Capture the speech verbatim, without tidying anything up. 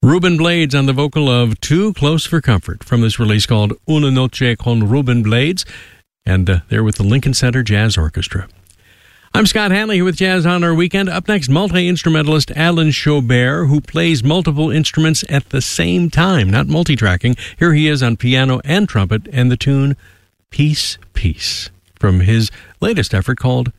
Ruben Blades on the vocal of Too Close for Comfort from this release called Una Noche con Ruben Blades, and uh, they're with the Lincoln Center Jazz Orchestra. I'm Scott Hanley here with Jazz on Our Weekend. Up next, multi-instrumentalist Alan Chaubert, who plays multiple instruments at the same time, not multi-tracking. Here he is on piano and trumpet, and the tune Peace, Peace, from his latest effort called